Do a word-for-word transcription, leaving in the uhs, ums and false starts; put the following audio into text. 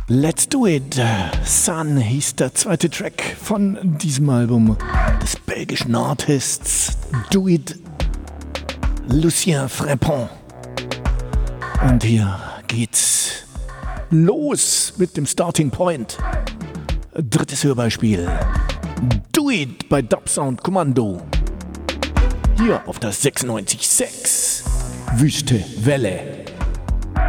Let's Do It. Sun hieß der zweite Track von diesem Album des belgischen Artists Do It, Lucien Frépon. Und hier geht's los mit dem Starting Point. Drittes Hörbeispiel. Do It bei Dubsound Kommando. Hier auf der sechsundneunzig Komma sechs. Wüste Welle.